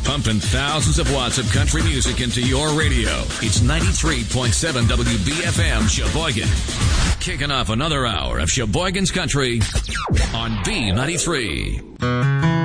Pumping thousands of watts of country music into your radio. It's 93.7 WBFM Sheboygan. Kicking off another hour of Sheboygan's Country on B93.